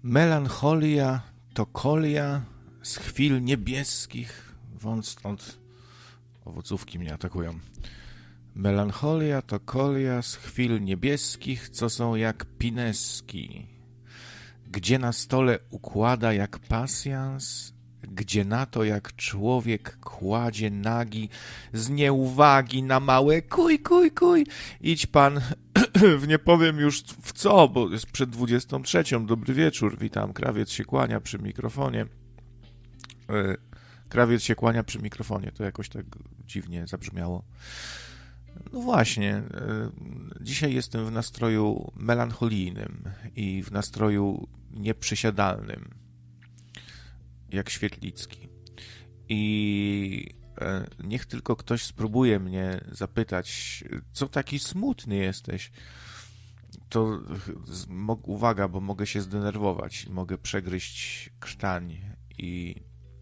Melancholia to kolia z chwil niebieskich, wąt stąd owocówki mnie atakują. Melancholia to kolia z chwil niebieskich, co są jak pineski, gdzie na stole układa jak pasjans, gdzie na to jak człowiek kładzie nagi z nieuwagi na małe kuj. Idź pan, nie powiem już w co, bo jest przed 23. Dobry wieczór, witam. Krawiec się kłania przy mikrofonie. Krawiec się kłania przy mikrofonie, to jakoś tak dziwnie zabrzmiało. No właśnie, dzisiaj jestem w nastroju melancholijnym i w nastroju nieprzysiadalnym, jak Świetlicki. I niech tylko ktoś spróbuje mnie zapytać, co taki smutny jesteś, to uwaga, bo mogę się zdenerwować, mogę przegryźć krtań i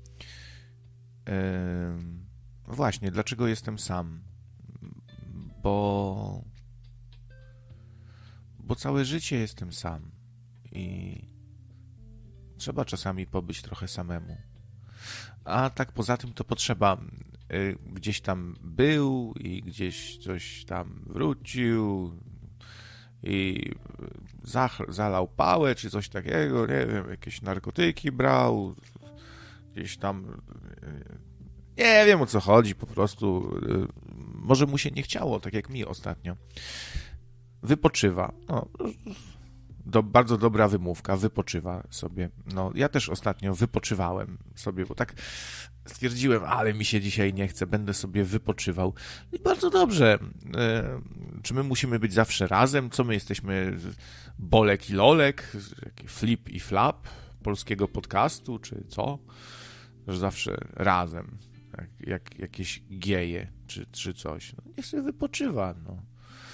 właśnie, dlaczego jestem sam? Bo całe życie jestem sam i trzeba czasami pobyć trochę samemu. A tak poza tym to potrzeba. Gdzieś tam był i gdzieś coś tam wrócił i zalał pałę czy coś takiego, nie wiem, jakieś narkotyki brał, gdzieś tam nie wiem o co chodzi, po prostu może mu się nie chciało, tak jak mi ostatnio. Wypoczywa. No, bardzo dobra wymówka, wypoczywa sobie. No, ja też ostatnio wypoczywałem sobie, bo tak stwierdziłem, ale mi się dzisiaj nie chce, będę sobie wypoczywał. I bardzo dobrze. Czy my musimy być zawsze razem? Co my jesteśmy? Bolek i Lolek? Flip i Flap polskiego podcastu? Czy co? Że zawsze razem. Jak jakieś gieje, czy coś. No, niech sobie wypoczywa, no.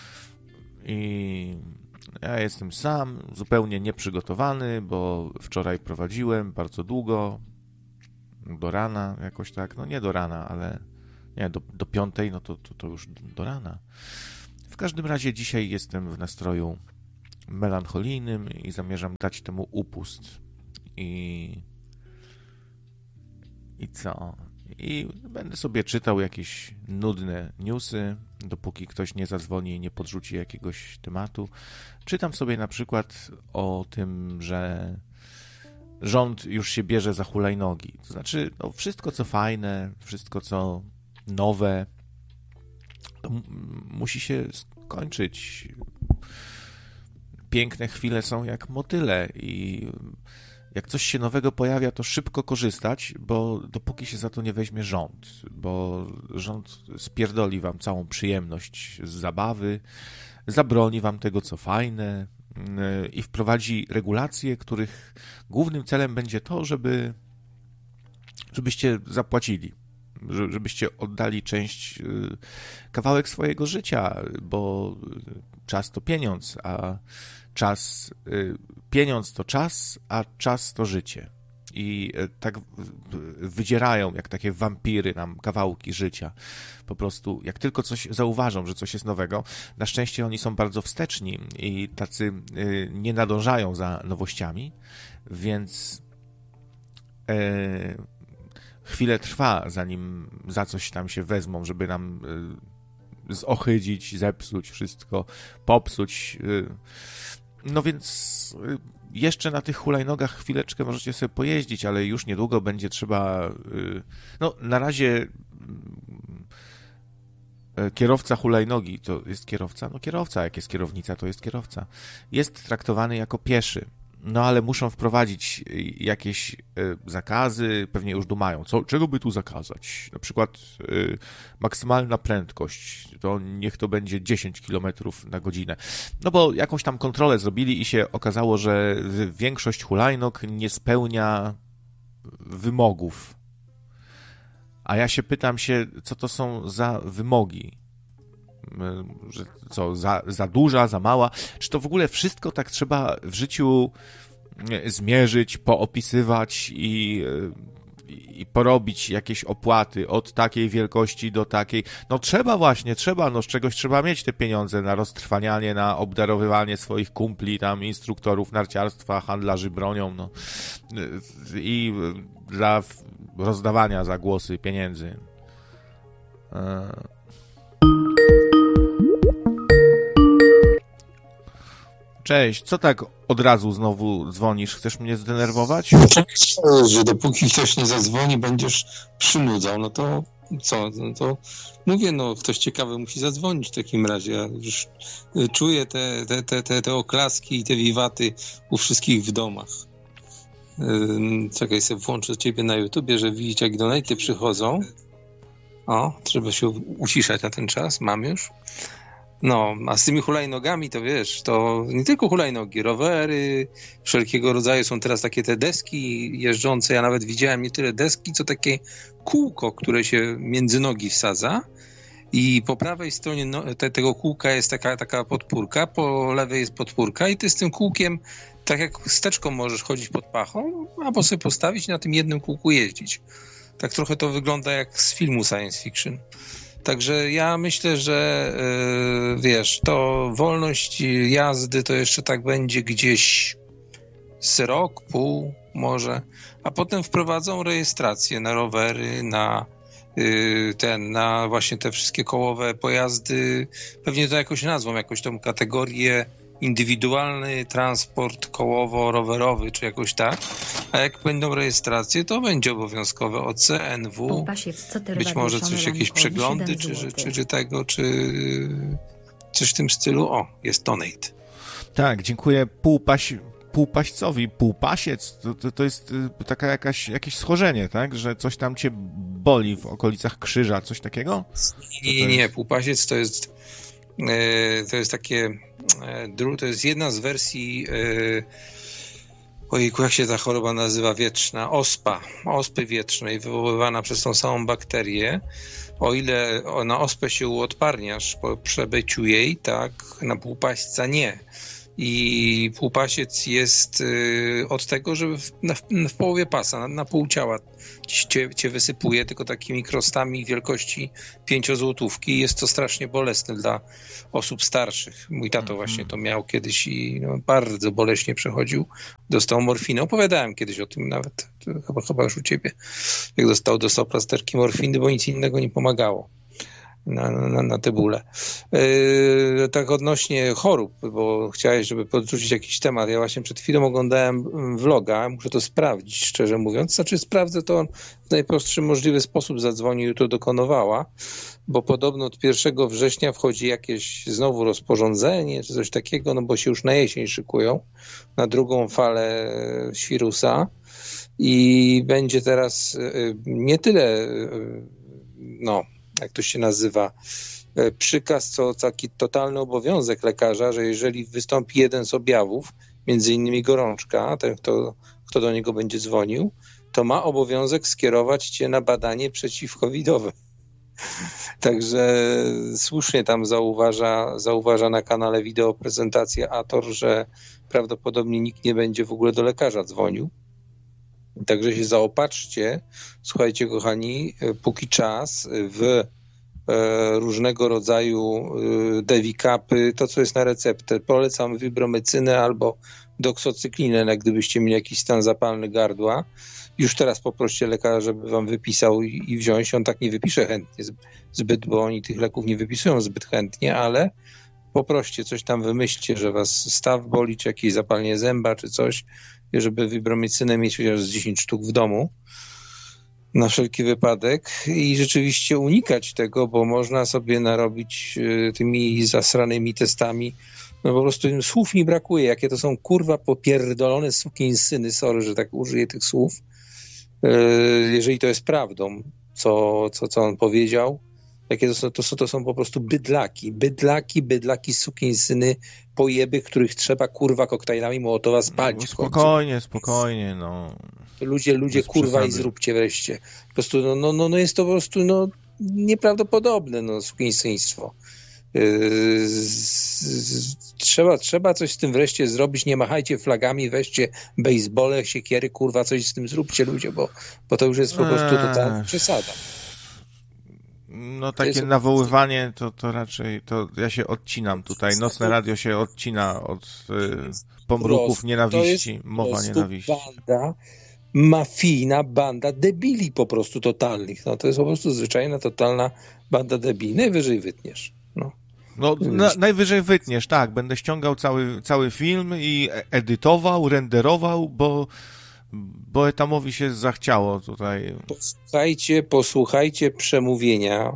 I ja jestem sam, zupełnie nieprzygotowany, bo wczoraj prowadziłem bardzo długo, do rana jakoś tak, no nie do rana, ale nie, do 5, no to już do rana. W każdym razie dzisiaj jestem w nastroju melancholijnym i zamierzam dać temu upust. I co? I będę sobie czytał jakieś nudne newsy, dopóki ktoś nie zadzwoni i nie podrzuci jakiegoś tematu. Czytam sobie na przykład o tym, że rząd już się bierze za hulajnogi. To znaczy, no, wszystko co fajne, wszystko co nowe, to musi się skończyć. Piękne chwile są jak motyle i jak coś się nowego pojawia, to szybko korzystać, bo dopóki się za to nie weźmie rząd, bo rząd spierdoli wam całą przyjemność z zabawy, zabroni wam tego, co fajne i wprowadzi regulacje, których głównym celem będzie to, żebyście zapłacili, żebyście oddali kawałek swojego życia, bo czas to pieniądz, a pieniądz to czas, a czas to życie. I tak wydzierają, jak takie wampiry nam kawałki życia. Po prostu, jak tylko coś zauważą, że coś jest nowego, na szczęście oni są bardzo wsteczni i tacy nie nadążają za nowościami, więc chwilę trwa, zanim za coś tam się wezmą, żeby nam zohydzić, zepsuć wszystko, popsuć. No więc jeszcze na tych hulajnogach chwileczkę możecie sobie pojeździć, ale już niedługo będzie trzeba... No, na razie kierowca hulajnogi to jest kierowca? No kierowca, jak jest kierownica, to jest kierowca. Jest traktowany jako pieszy. No ale muszą wprowadzić jakieś zakazy, pewnie już dumają. Czego by tu zakazać? Na przykład maksymalna prędkość, to niech to będzie 10 km na godzinę. No bo jakąś tam kontrolę zrobili i się okazało, że większość hulajnog nie spełnia wymogów. A ja się pytam co to są za wymogi? Że co, za duża, za mała? Czy to w ogóle wszystko tak trzeba w życiu zmierzyć, poopisywać i i porobić jakieś opłaty od takiej wielkości do takiej. No trzeba, no z czegoś trzeba mieć te pieniądze na roztrwanianie, na obdarowywanie swoich kumpli, tam instruktorów narciarstwa, handlarzy bronią, no i dla rozdawania za głosy pieniędzy. Cześć, co tak od razu znowu dzwonisz? Chcesz mnie zdenerwować? Że dopóki ktoś nie zadzwoni, będziesz przynudzał, no to co? No to mówię, no ktoś ciekawy musi zadzwonić w takim razie. Ja już czuję te oklaski i te wiwaty u wszystkich w domach. Czekaj, sobie włączę ciebie na YouTubie, że widzicie, jak donaty przychodzą. O, trzeba się uciszać na ten czas. Mam już. No, a z tymi hulajnogami to wiesz, to nie tylko hulajnogi, rowery, wszelkiego rodzaju są teraz takie te deski jeżdżące. Ja nawet widziałem nie tyle deski, co takie kółko, które się między nogi wsadza i po prawej stronie tego kółka jest taka podpórka, po lewej jest podpórka i ty z tym kółkiem tak jak wsteczką możesz chodzić pod pachą, albo sobie postawić i na tym jednym kółku jeździć. Tak trochę to wygląda jak z filmu science fiction. Także ja myślę, że wiesz, to wolność jazdy to jeszcze tak będzie gdzieś z rok, pół może, a potem wprowadzą rejestrację na rowery, na właśnie te wszystkie kołowe pojazdy, pewnie to jakoś nazwą, jakoś tą kategorię indywidualny transport kołowo-rowerowy, czy jakoś tak. A jak będą rejestracje, to będzie obowiązkowe OC, NW, być może jakieś przeglądy, czy tego, czy coś w tym stylu. O, jest donate. Tak, dziękuję półpaścowi. Półpasiec to jest taka jakieś schorzenie, tak? Że coś tam cię boli w okolicach krzyża, coś takiego? Nie, półpasiec to jest takie, to jest jedna z wersji, ojejku, jak się ta choroba nazywa, wietrzna, ospy wietrznej, wywoływana przez tą samą bakterię. O ile na ospę się uodparniasz po przebyciu jej, tak, na półpaśca nie. I półpasiec jest od tego, że w połowie pasa, na pół ciała cię wysypuje, tylko takimi krostami wielkości 5-złotówki. Jest to strasznie bolesne dla osób starszych. Mój tato właśnie to miał kiedyś i bardzo boleśnie przechodził. Dostał morfinę. Opowiadałem kiedyś o tym nawet, chyba już u ciebie. Jak dostał plasterki morfiny, bo nic innego nie pomagało na te bóle. Tak odnośnie chorób, bo chciałeś, żeby podrzucić jakiś temat. Ja właśnie przed chwilą oglądałem vloga, muszę to sprawdzić, szczerze mówiąc. Znaczy sprawdzę to w najprostszy możliwy sposób, zadzwonił jutro do Konowała, bo podobno od 1 września wchodzi jakieś znowu rozporządzenie, czy coś takiego, no bo się już na jesień szykują, na drugą falę świrusa i będzie teraz nie tyle, jak to się nazywa, przykaz, co taki totalny obowiązek lekarza, że jeżeli wystąpi jeden z objawów, między innymi gorączka, ten, kto do niego będzie dzwonił, to ma obowiązek skierować cię na badanie przeciwcovidowe. Także słusznie tam zauważa na kanale wideo prezentację Ator, że prawdopodobnie nikt nie będzie w ogóle do lekarza dzwonił. Także się zaopatrzcie, słuchajcie kochani, póki czas w różnego rodzaju dewikapy, to co jest na receptę. Polecam wibromycynę albo doksocyklinę, jak gdybyście mieli jakiś stan zapalny gardła. Już teraz poproście lekarza, żeby wam wypisał i wziąć. On tak nie wypisze chętnie zbyt, bo oni tych leków nie wypisują zbyt chętnie, ale poproście, coś tam wymyślcie, że was staw boli, czy jakieś zapalenie zęba, czy coś, żeby wibromycynę mieć chociaż z 10 sztuk w domu na wszelki wypadek i rzeczywiście unikać tego, bo można sobie narobić tymi zasranymi testami. No po prostu słów mi brakuje, jakie to są kurwa popierdolone sukinsyny, sorry, że tak użyję tych słów, jeżeli to jest prawdą, co on powiedział. Jakie to są po prostu bydlaki, sukinsyny, pojeby, których trzeba kurwa koktajlami Mołotowa spalić. No, spokojnie, no. Ludzie kurwa i zróbcie wreszcie. Po prostu, jest to po prostu, nieprawdopodobne, sukinsynstwo. Trzeba coś z tym wreszcie zrobić, nie machajcie flagami, weźcie bejsbole, siekiery, kurwa, coś z tym zróbcie ludzie, bo to już jest po prostu totalna przesada. No takie nawoływanie to raczej, to ja się odcinam tutaj, Nocne Radio się odcina od pomruków nienawiści, mowa nienawiści. Mafijna banda debili po prostu totalnych. No to jest po prostu zwyczajna, totalna banda debili. Najwyżej wytniesz. Najwyżej wytniesz, tak. Będę ściągał cały film i edytował, renderował, bo Etamowi się zachciało tutaj. Posłuchajcie przemówienia,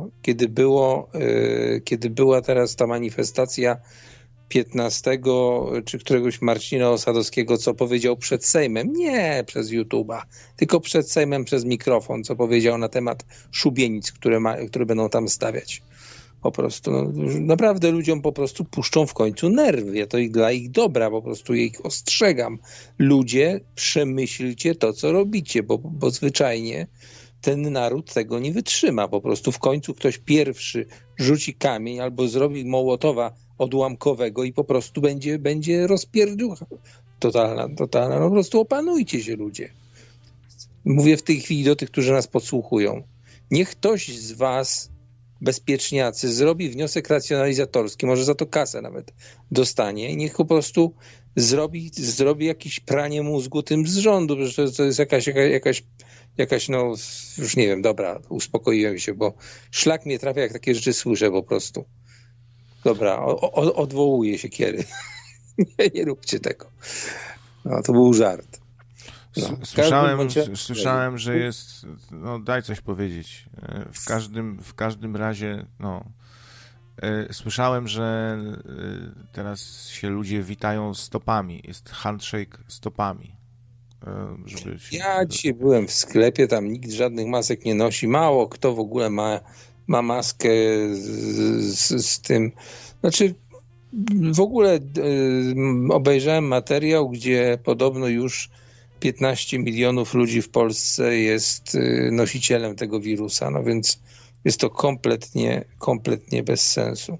kiedy była teraz ta manifestacja 15 czy któregoś Marcina Osadowskiego, co powiedział przed Sejmem, nie przez YouTube'a, tylko przed Sejmem przez mikrofon, co powiedział na temat szubienic, które będą tam stawiać. Po prostu, naprawdę ludziom po prostu puszczą w końcu nerwy. Ja to i dla ich dobra, po prostu ich ostrzegam. Ludzie, przemyślcie to, co robicie, bo zwyczajnie ten naród tego nie wytrzyma. Po prostu w końcu ktoś pierwszy rzuci kamień albo zrobi mołotowa odłamkowego i po prostu będzie rozpierducha totalna. No po prostu opanujcie się, ludzie. Mówię w tej chwili do tych, którzy nas podsłuchują. Niech ktoś z was, bezpieczniacy, zrobi wniosek racjonalizatorski, może za to kasę nawet dostanie i niech po prostu zrobi jakieś pranie mózgu tym z rządu, że to jest jakaś, no już nie wiem, dobra, uspokoiłem się, bo szlak mnie trafia, jak takie rzeczy słyszę po prostu. Dobra, odwołuję się, Kiery. Nie róbcie tego. No, to był żart. No, słyszałem, że jest... No daj coś powiedzieć. W każdym razie, no... Słyszałem, że teraz się ludzie witają stopami. Jest handshake stopami. Ja dzisiaj byłem w sklepie, tam nikt żadnych masek nie nosi. Mało kto w ogóle ma maskę z tym. Znaczy, w ogóle obejrzałem materiał, gdzie podobno już 15 milionów ludzi w Polsce jest nosicielem tego wirusa, no więc jest to kompletnie bez sensu.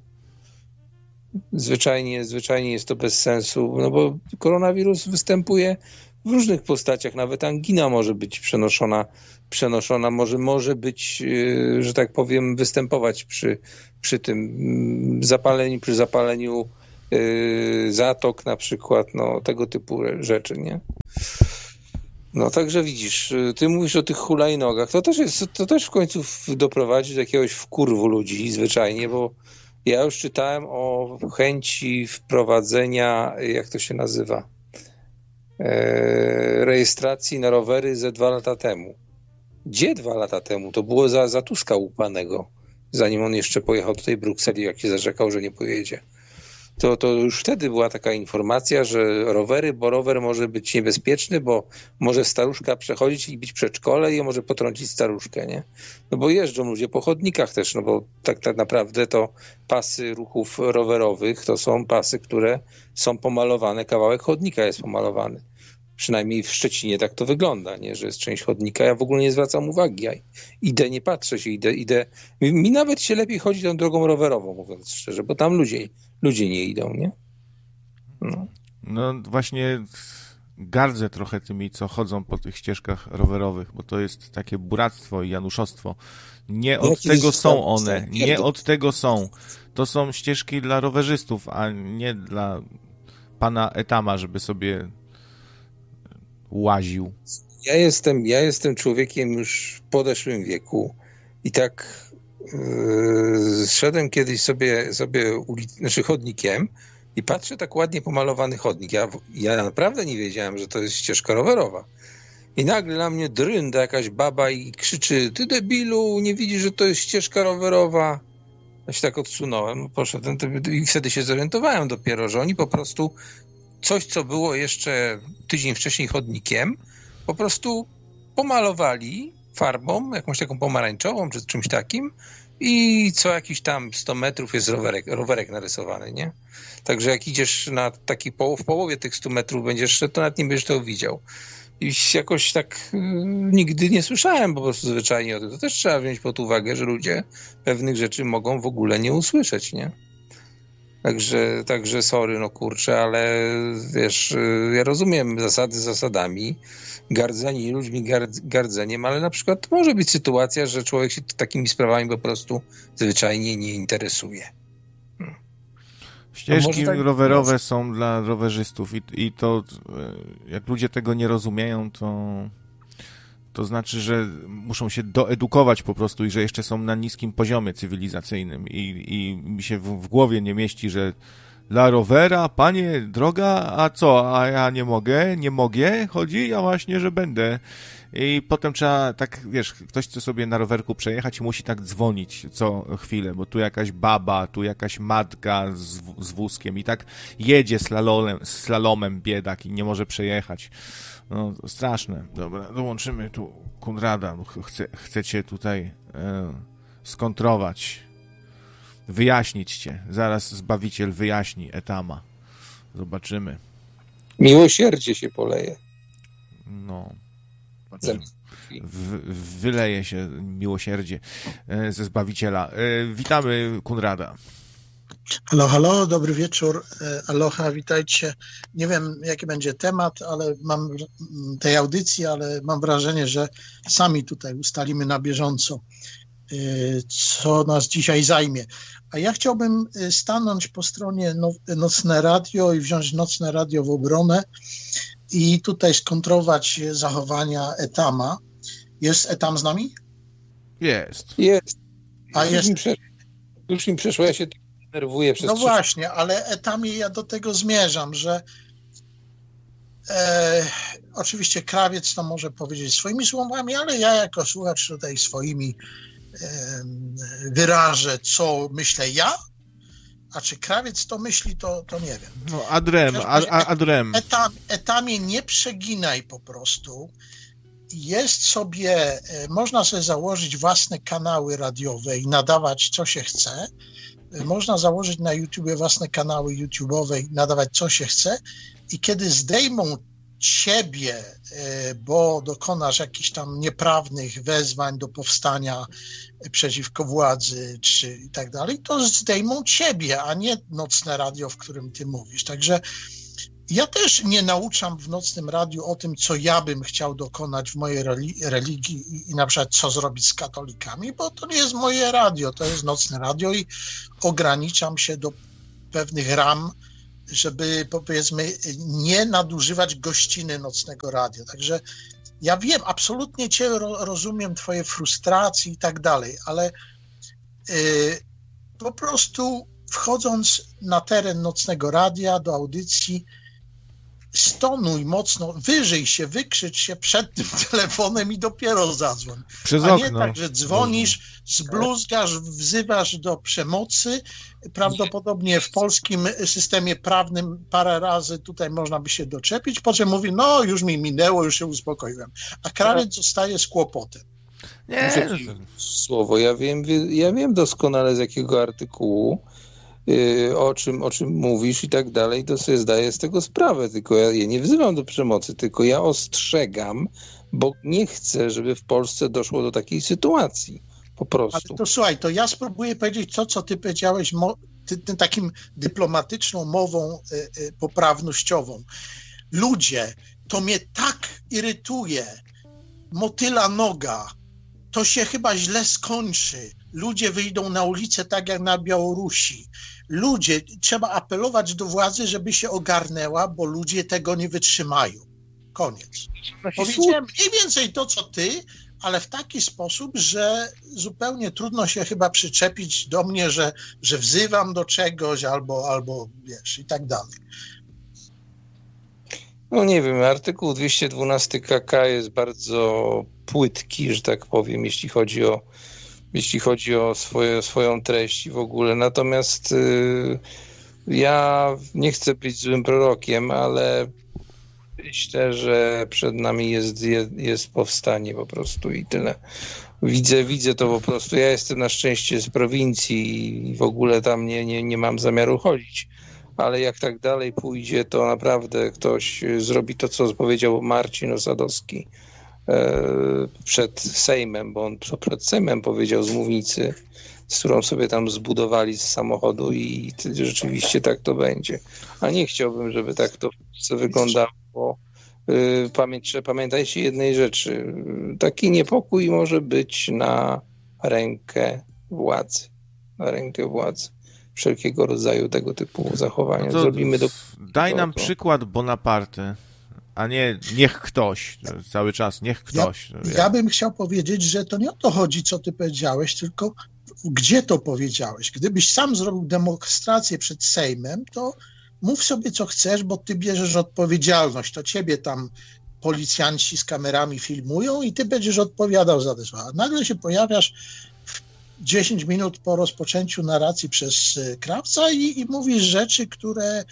Zwyczajnie jest to bez sensu, no bo koronawirus występuje w różnych postaciach, nawet angina może być przenoszona może być, że tak powiem, występować przy tym zapaleniu zatok na przykład, no tego typu rzeczy, nie? No także widzisz, ty mówisz o tych hulajnogach, to też w końcu doprowadzi do jakiegoś wkurwu ludzi zwyczajnie, bo ja już czytałem o chęci wprowadzenia, jak to się nazywa, rejestracji na rowery ze 2 lata temu. Gdzie 2 lata temu? To było za Tuska łupanego, zanim on jeszcze pojechał do tej Brukseli, jak się zarzekał, że nie pojedzie. To już wtedy była taka informacja, że bo rower może być niebezpieczny, bo może staruszka przechodzić i być w przedszkole i może potrącić staruszkę, nie? No bo jeżdżą ludzie po chodnikach też, no bo tak naprawdę to pasy ruchów rowerowych to są pasy, które są pomalowane, kawałek chodnika jest pomalowany. Przynajmniej w Szczecinie tak to wygląda, nie? Że jest część chodnika. Ja w ogóle nie zwracam uwagi. Ja idę, nie patrzę się, idę. Mi nawet się lepiej chodzi tą drogą rowerową, mówiąc szczerze, bo tam ludzie nie idą, nie? No właśnie gardzę trochę tymi, co chodzą po tych ścieżkach rowerowych, bo to jest takie buractwo i januszostwo. Nie od tego są one. Nie od tego są. To są ścieżki dla rowerzystów, a nie dla pana Etama, żeby sobie łaził. Ja jestem człowiekiem już w podeszłym wieku i tak szedłem kiedyś sobie chodnikiem i patrzę, tak ładnie pomalowany chodnik. Ja naprawdę nie wiedziałem, że to jest ścieżka rowerowa. I nagle na mnie drynda jakaś baba i krzyczy: ty debilu, nie widzisz, że to jest ścieżka rowerowa? Ja się tak odsunąłem, poszedłem i wtedy się zorientowałem dopiero, że oni po prostu coś, co było jeszcze tydzień wcześniej chodnikiem, po prostu pomalowali farbą, jakąś taką pomarańczową czy czymś takim i co jakiś tam 100 metrów jest rowerek narysowany, nie? Także jak idziesz na taki w połowie tych 100 metrów będziesz szedł, to nawet nie będziesz tego widział. I jakoś tak nigdy nie słyszałem po prostu zwyczajnie o tym. To też trzeba wziąć pod uwagę, że ludzie pewnych rzeczy mogą w ogóle nie usłyszeć, nie? Także sorry, no kurczę, ale wiesz, ja rozumiem zasady zasadami, gardzenie ludźmi gardzeniem, ale na przykład może być sytuacja, że człowiek się takimi sprawami po prostu zwyczajnie nie interesuje. Ścieżki rowerowe są dla rowerzystów i to jak ludzie tego nie rozumieją, to znaczy, że muszą się doedukować po prostu i że jeszcze są na niskim poziomie cywilizacyjnym i mi się w głowie nie mieści, że dla rowera, panie, droga, a co, a ja nie mogę, chodzi, a właśnie, że będę. I potem trzeba tak, wiesz, ktoś chce sobie na rowerku przejechać i musi tak dzwonić co chwilę, bo tu jakaś baba, tu jakaś matka z wózkiem i tak jedzie slalomem biedak i nie może przejechać. No, straszne. Dobra, dołączymy tu Konrada. Chcecie tutaj skontrować, wyjaśnić cię. Zaraz Zbawiciel wyjaśni Etama. Zobaczymy. Miłosierdzie się poleje. No. Wyleje się miłosierdzie ze Zbawiciela. Witamy Konrada. Halo, halo, dobry wieczór. Aloha, witajcie. Nie wiem, jaki będzie temat, ale mam tej audycji, ale mam wrażenie, że sami tutaj ustalimy na bieżąco, co nas dzisiaj zajmie. A ja chciałbym stanąć po stronie Nocne Radio i wziąć Nocne Radio w obronę i tutaj skontrować zachowania Etama. Jest Etam z nami? Jest. A jest. Już mi przeszło, ja się nerwuję przez... No właśnie, ale Etamie ja do tego zmierzam, że oczywiście krawiec to może powiedzieć swoimi słowami, ale ja jako słuchacz tutaj swoimi wyrażę, co myślę ja, a czy krawiec to myśli, to nie wiem. No, adrem. Etamie nie przeginaj po prostu. Jest sobie, można sobie założyć własne kanały radiowe i nadawać co się chce. Można założyć na YouTubie własne kanały YouTube'owe i nadawać co się chce i kiedy zdejmą ciebie, bo dokonasz jakichś tam nieprawnych wezwań do powstania przeciwko władzy czy i tak dalej, to zdejmą ciebie, a nie Nocne Radio, w którym ty mówisz. Także ja też nie nauczam w Nocnym Radiu o tym, co ja bym chciał dokonać w mojej religii i na przykład co zrobić z katolikami, bo to nie jest moje radio, to jest Nocne Radio i ograniczam się do pewnych ram, żeby powiedzmy nie nadużywać gościny Nocnego Radia. Także ja wiem, absolutnie cię rozumiem, twoje frustracje i tak dalej, ale po prostu wchodząc na teren Nocnego Radia do audycji, stonuj mocno, wyżyj się, wykrzycz się przed tym telefonem i dopiero zadzwoń. Przez a okno. nie tak, że dzwonisz, zbluzgasz, wzywasz do przemocy. Prawdopodobnie w polskim systemie prawnym parę razy tutaj można by się doczepić, po czym mówi, no już mi minęło, już się uspokoiłem. A krawiec zostaje z kłopotem. Nie. Słowo, ja wiem doskonale z jakiego artykułu, o czym mówisz i tak dalej, to sobie zdaję z tego sprawę, tylko ja nie wzywam do przemocy, tylko ja ostrzegam, bo nie chcę, żeby w Polsce doszło do takiej sytuacji, po prostu. Ale to słuchaj, to ja spróbuję powiedzieć to, co ty powiedziałeś takim dyplomatyczną mową poprawnościową. Ludzie, to mnie tak irytuje, motyla noga, to się chyba źle skończy. Ludzie wyjdą na ulicę tak jak na Białorusi. Ludzie, trzeba apelować do władzy, żeby się ogarnęła, bo ludzie tego nie wytrzymają. Koniec. Powiedziałem mniej więcej to, co ty, ale w taki sposób, że zupełnie trudno się chyba przyczepić do mnie, że wzywam do czegoś albo wiesz, i tak dalej. No nie wiem, artykuł 212 KK jest bardzo płytki, że tak powiem, jeśli chodzi o swoją treść i w ogóle. Natomiast ja nie chcę być złym prorokiem, ale myślę, że przed nami jest powstanie po prostu i tyle. Widzę to po prostu. Ja jestem na szczęście z prowincji i w ogóle tam nie mam zamiaru chodzić. Ale jak tak dalej pójdzie, to naprawdę ktoś zrobi to, co powiedział Marcin Osadowski, przed Sejmem, bo on przed Sejmem powiedział z mównicy, z którą sobie tam zbudowali z samochodu i rzeczywiście tak to będzie. A nie chciałbym, żeby tak to wyglądało. Pamiętajcie jednej rzeczy. Taki niepokój może być na rękę władzy. Na rękę władzy. Wszelkiego rodzaju tego typu zachowania. No Zrobimy daj nam przykład Bonaparte, a nie niech ktoś. Cały czas niech ktoś. Ja bym chciał powiedzieć, że to nie o to chodzi, co ty powiedziałeś, tylko gdzie to powiedziałeś. Gdybyś sam zrobił demonstrację przed Sejmem, to mów sobie, co chcesz, bo ty bierzesz odpowiedzialność. To ciebie tam policjanci z kamerami filmują i ty będziesz odpowiadał za te słowa. Nagle się pojawiasz 10 minut po rozpoczęciu narracji przez Krawca i mówisz rzeczy, które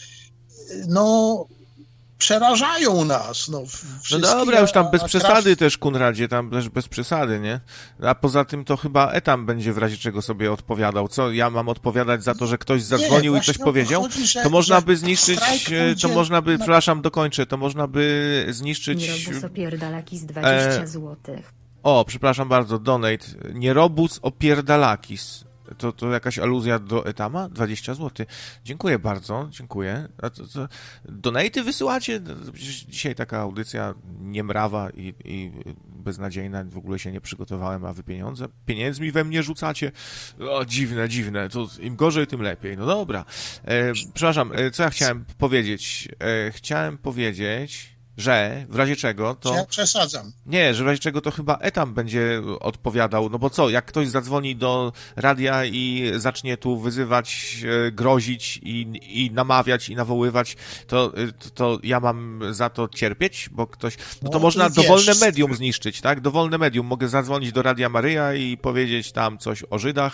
przerażają nas. No dobra, już tam bez przesady też, Kunradzie, tam też bez przesady, nie? A poza tym to chyba Etam będzie w razie czego sobie odpowiadał. Co, ja mam odpowiadać za to, że ktoś zadzwonił i coś powiedział? To można by zniszczyć, przepraszam, dokończę, to można by zniszczyć... Nierobus opierdalakis 20 złotych. O, przepraszam bardzo, donate. Nierobus opierdalakis. To jakaś aluzja do Etama? 20 zł. Dziękuję bardzo, dziękuję. A to donaty wysyłacie? Przecież dzisiaj taka audycja niemrawa i beznadziejna, w ogóle się nie przygotowałem, a wy pieniędzmi we mnie rzucacie? O, dziwne. To im gorzej, tym lepiej. No dobra. Przepraszam, co ja chciałem powiedzieć? Chciałem powiedzieć, że w razie czego to... Ja przesadzam. Nie, że w razie czego to chyba Etam będzie odpowiadał, no bo co, jak ktoś zadzwoni do radia i zacznie tu wyzywać, grozić i namawiać i nawoływać, to ja mam za to cierpieć, bo ktoś... No to można dowolne medium zniszczyć, tak? Dowolne medium. Mogę zadzwonić do Radia Maryja i powiedzieć tam coś o Żydach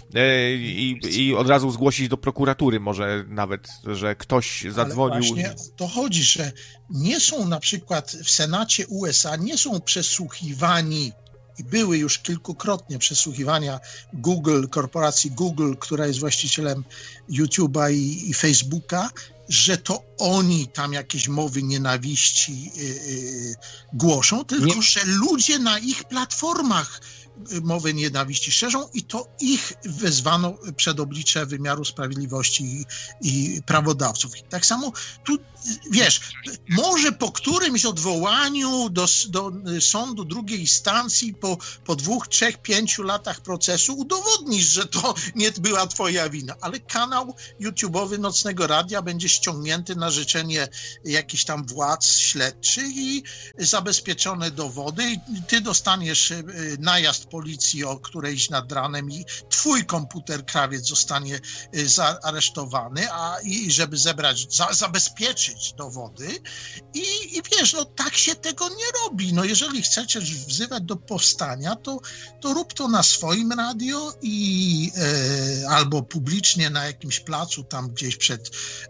i od razu zgłosić do prokuratury może nawet, że ktoś zadzwonił. Ale właśnie o to chodzi, że nie są na przykład w Senacie USA, nie są przesłuchiwani i były już kilkukrotnie przesłuchiwania korporacji Google, która jest właścicielem YouTube'a i Facebooka, że to oni tam jakieś mowy nienawiści głoszą, tylko że ludzie na ich platformach mowę nienawiści szerzą i to ich wezwano przed oblicze wymiaru sprawiedliwości i prawodawców. I tak samo tu, wiesz, może po którymś odwołaniu do sądu drugiej instancji po 2, 3, 5 latach procesu udowodnisz, że to nie była twoja wina, ale kanał YouTube'owy Nocnego Radia będzie ściągnięty na życzenie jakichś tam władz śledczych i zabezpieczone dowody. Ty dostaniesz najazd policji o którejś nad ranem i twój komputer krawiec zostanie zaaresztowany, i żeby zabezpieczyć dowody i wiesz, no tak się tego nie robi. No jeżeli chcecie wzywać do powstania, to rób to na swoim radio albo publicznie na jakimś placu tam gdzieś przed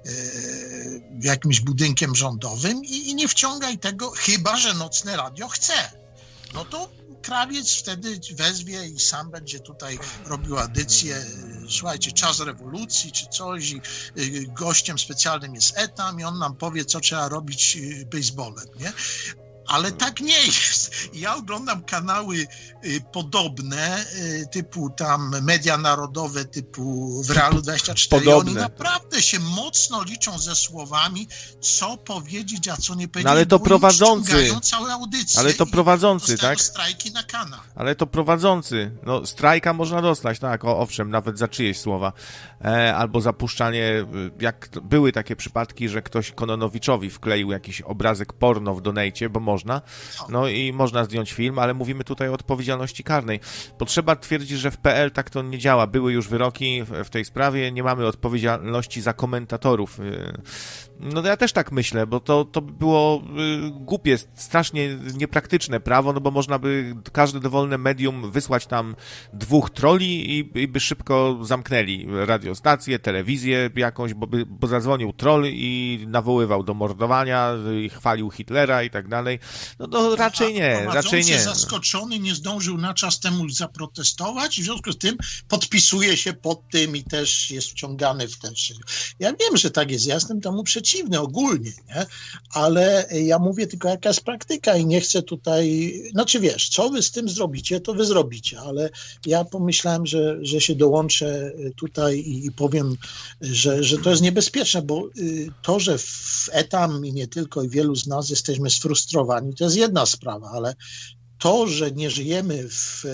jakimś budynkiem rządowym i nie wciągaj tego, chyba że Nocne Radio chce. No to Krawiec wtedy wezwie i sam będzie tutaj robił audycję, słuchajcie, czas rewolucji czy coś i gościem specjalnym jest Etam i on nam powie, co trzeba robić baseballem, nie? Ale tak nie jest. Ja oglądam kanały podobne, typu tam Media Narodowe, typu w Realu 24. Podobne. Oni naprawdę się mocno liczą ze słowami, co powiedzieć, a co nie powiedzieć. No ale to prowadzący. Całe audycje. Ale to prowadzący, tak? Strajki na kanał. Ale to prowadzący. No, strajka można dostać, tak, owszem, nawet za czyjeś słowa. Albo zapuszczanie, jak były takie przypadki, że ktoś Kononowiczowi wkleił jakiś obrazek porno w donejcie, bo można. No i można zdjąć film, ale mówimy tutaj o odpowiedzialności karnej. Potrzeba twierdzić, że w PL tak to nie działa. Były już wyroki w tej sprawie, nie mamy odpowiedzialności za komentatorów. No ja też tak myślę, bo to by było głupie, strasznie niepraktyczne prawo, no bo można by każde dowolne medium wysłać tam 2 troli i by szybko zamknęli radiostację, telewizję jakąś, bo zadzwonił troll i nawoływał do mordowania i chwalił Hitlera i tak dalej. No raczej nie, raczej nie. Zaskoczony nie zdążył na czas temu zaprotestować i w związku z tym podpisuje się pod tym i też jest wciągany w ten szyb. Ja wiem, że tak jest, ja jestem temu przeciwny ogólnie, nie? Ale ja mówię tylko jaka jest praktyka i nie chcę tutaj, znaczy wiesz, co wy z tym zrobicie, to wy zrobicie, ale ja pomyślałem, że się dołączę tutaj i powiem, że to jest niebezpieczne, bo to, że w etam i nie tylko, i wielu z nas jesteśmy sfrustrowani, to jest jedna sprawa, ale to, że nie żyjemy w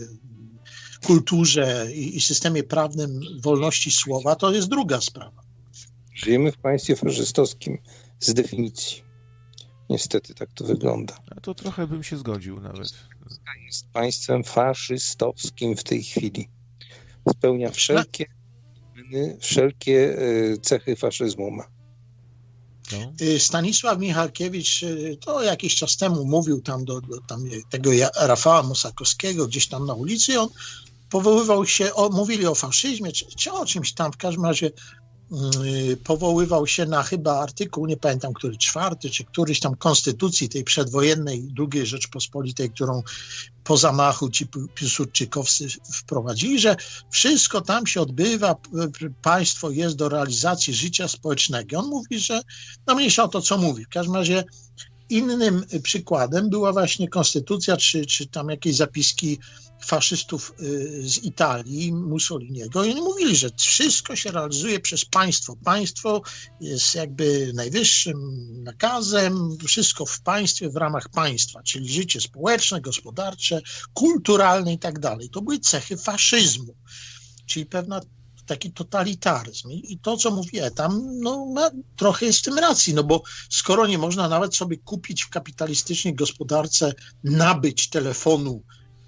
kulturze i systemie prawnym wolności słowa, to jest druga sprawa. Żyjemy w państwie faszystowskim z definicji. Niestety tak to wygląda. A to trochę bym się zgodził nawet. Jest państwem faszystowskim w tej chwili. Spełnia wszelkie cechy faszyzmu ma. No. Stanisław Michalkiewicz to jakiś czas temu mówił tam do tego Rafała Mosakowskiego gdzieś tam na ulicy i on powoływał się, mówili o faszyzmie czy o czymś tam, w każdym razie powoływał się na chyba artykuł, nie pamiętam który, 4. czy któryś tam konstytucji tej przedwojennej II Rzeczpospolitej, którą po zamachu ci piłsudczykowcy wprowadzili, że wszystko tam się odbywa, państwo jest do realizacji życia społecznego. On mówi, że no mniejsza o to, co mówi. W każdym razie innym przykładem była właśnie konstytucja, czy tam jakieś zapiski faszystów z Italii, Mussoliniego i oni mówili, że wszystko się realizuje przez państwo. Państwo jest jakby najwyższym nakazem, wszystko w państwie, w ramach państwa, czyli życie społeczne, gospodarcze, kulturalne i tak dalej. To były cechy faszyzmu, czyli pewna taki totalitaryzm. I to, co mówię tam, no trochę jest w tym racji, no bo skoro nie można nawet sobie kupić w kapitalistycznej gospodarce, nabyć telefonu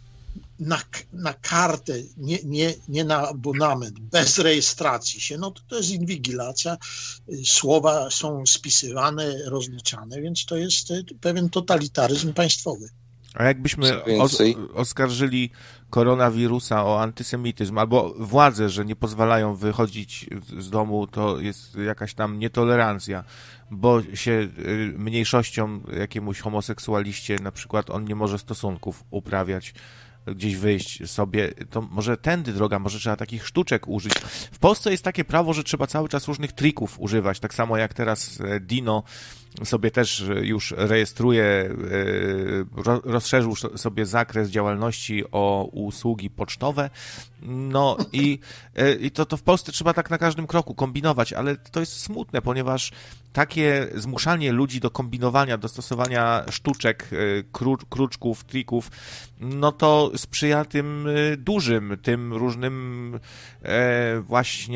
na kartę, nie na abonament, bez rejestracji się, no to jest inwigilacja, słowa są spisywane, rozliczane, więc to jest pewien totalitaryzm państwowy. A jakbyśmy oskarżyli koronawirusa o antysemityzm, albo władze, że nie pozwalają wychodzić z domu, to jest jakaś tam nietolerancja, bo się mniejszością jakiemuś homoseksualiście, na przykład on nie może stosunków uprawiać, gdzieś wyjść sobie, to może tędy droga, może trzeba takich sztuczek użyć. W Polsce jest takie prawo, że trzeba cały czas różnych trików używać, tak samo jak teraz Dino sobie też już rejestruje, rozszerzył sobie zakres działalności o usługi pocztowe, no i to w Polsce trzeba tak na każdym kroku kombinować, ale to jest smutne, ponieważ takie zmuszanie ludzi do kombinowania, do stosowania sztuczek, kruczków, trików, no to sprzyja tym dużym, tym różnym właśnie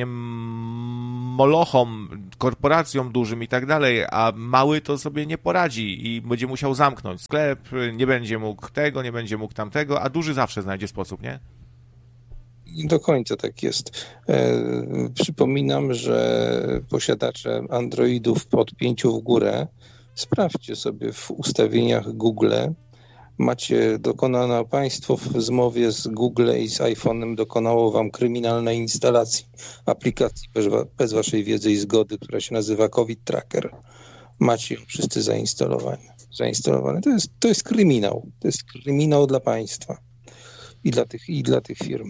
molochom, korporacjom dużym i tak dalej, a mały to sobie nie poradzi i będzie musiał zamknąć sklep, nie będzie mógł tego, nie będzie mógł tamtego, a duży zawsze znajdzie sposób, nie? Nie do końca tak jest. Przypominam, że posiadacze Androidów od 5 w górę, sprawdźcie sobie w ustawieniach Google, państwo w zmowie z Google i z iPhone'em dokonało wam kryminalnej instalacji aplikacji bez waszej wiedzy i zgody, która się nazywa COVID Tracker. Macie ją wszyscy zainstalowane. To jest kryminał. To jest kryminał dla państwa i dla tych firm.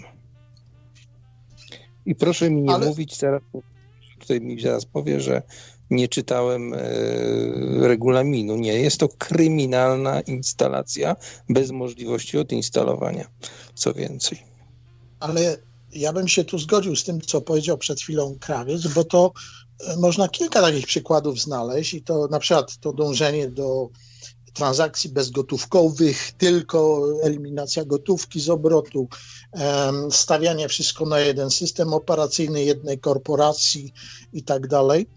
I proszę mi nie mówić teraz, tutaj mi zaraz powie, że nie czytałem regulaminu. Nie, jest to kryminalna instalacja bez możliwości odinstalowania. Co więcej. Ale ja bym się tu zgodził z tym, co powiedział przed chwilą Krawiec, bo to można kilka takich przykładów znaleźć i to na przykład to dążenie do transakcji bezgotówkowych, tylko eliminacja gotówki z obrotu, stawianie wszystko na jeden system operacyjny, jednej korporacji i tak dalej.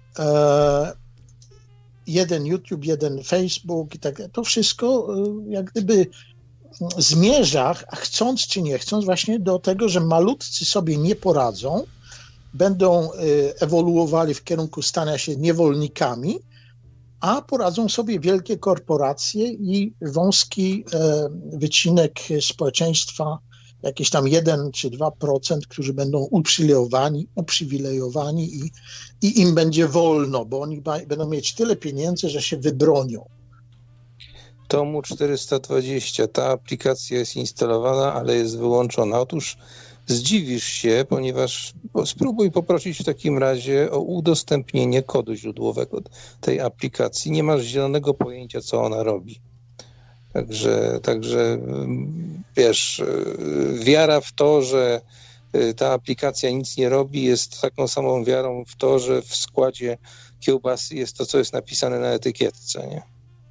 Jeden YouTube, jeden Facebook i tak dalej. To wszystko jak gdyby zmierza, chcąc czy nie chcąc, właśnie do tego, że malutcy sobie nie poradzą, będą ewoluowali w kierunku stania się niewolnikami, a poradzą sobie wielkie korporacje i wąski wycinek społeczeństwa, jakieś tam 1 czy 2%, którzy będą uprzywilejowani i im będzie wolno, bo oni będą mieć tyle pieniędzy, że się wybronią. tomu 420. Ta aplikacja jest instalowana, ale jest wyłączona. Otóż zdziwisz się, ponieważ spróbuj poprosić w takim razie o udostępnienie kodu źródłowego tej aplikacji. Nie masz zielonego pojęcia, co ona robi. Także wiesz, wiara w to, że ta aplikacja nic nie robi, jest taką samą wiarą w to, że w składzie kiełbasy jest to, co jest napisane na etykietce, nie?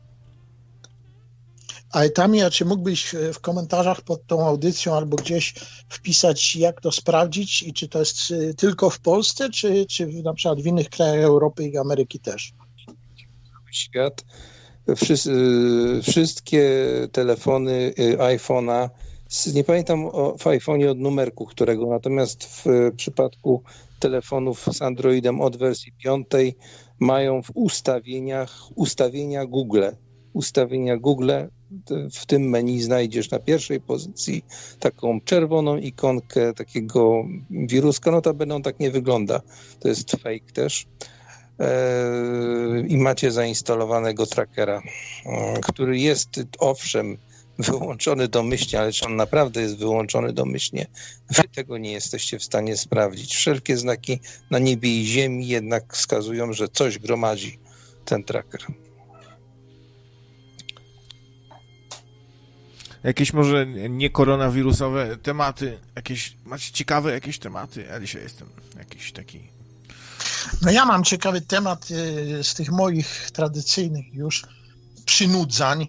Ale Tamia, czy mógłbyś w komentarzach pod tą audycją albo gdzieś wpisać, jak to sprawdzić i czy to jest tylko w Polsce, czy na przykład w innych krajach Europy i Ameryki też? Świat, wszystkie telefony iPhone'a, nie pamiętam w iPhone'ie od numerku, którego, natomiast w przypadku telefonów z Androidem od wersji 5 mają w ustawienia Google, w tym menu znajdziesz na pierwszej pozycji taką czerwoną ikonkę takiego wiruska, notabene on tak nie wygląda, to jest fake też. I macie zainstalowanego trackera, który jest owszem wyłączony domyślnie, ale czy on naprawdę jest wyłączony domyślnie? Wy tego nie jesteście w stanie sprawdzić. Wszelkie znaki na niebie i ziemi jednak wskazują, że coś gromadzi ten tracker. Jakieś może niekoronawirusowe tematy, macie ciekawe jakieś tematy? Ja dzisiaj jestem jakiś taki... No ja mam ciekawy temat z tych moich tradycyjnych już przynudzań.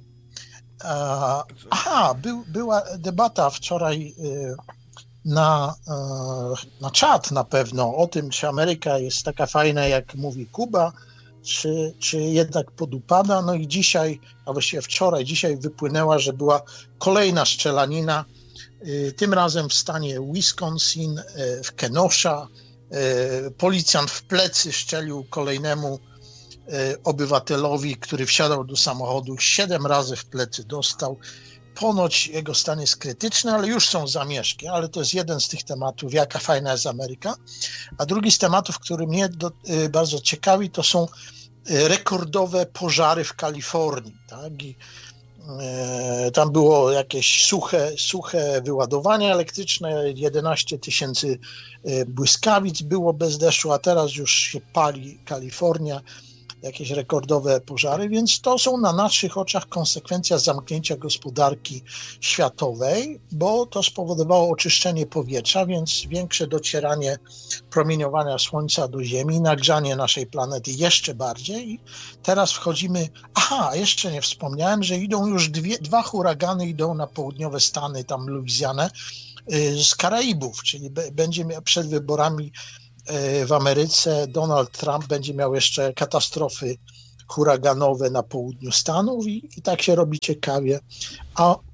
Była debata wczoraj na czat na pewno o tym, czy Ameryka jest taka fajna, jak mówi Kuba, czy jednak podupada. No i dzisiaj, a właściwie wczoraj, dzisiaj wypłynęła, że była kolejna strzelanina, tym razem w stanie Wisconsin, w Kenosha. Policjant w plecy strzelił kolejnemu obywatelowi, który wsiadał do samochodu. 7 razy w plecy dostał. Ponoć jego stan jest krytyczny, ale już są zamieszki, ale to jest jeden z tych tematów, jaka fajna jest Ameryka. A drugi z tematów, który mnie bardzo ciekawi, to są rekordowe pożary w Kalifornii. Tak? I tam było jakieś suche wyładowanie elektryczne, 11 000 błyskawic było bez deszczu, a teraz już się pali Kalifornia, jakieś rekordowe pożary, więc to są na naszych oczach konsekwencja zamknięcia gospodarki światowej, bo to spowodowało oczyszczenie powietrza, więc większe docieranie promieniowania słońca do Ziemi, nagrzanie naszej planety jeszcze bardziej. I teraz wchodzimy, jeszcze nie wspomniałem, że idą już dwa huragany idą na południowe Stany, tam Luizjanę, z Karaibów, czyli będzie przed wyborami w Ameryce Donald Trump będzie miał jeszcze katastrofy huraganowe na południu Stanów i tak się robi ciekawie. A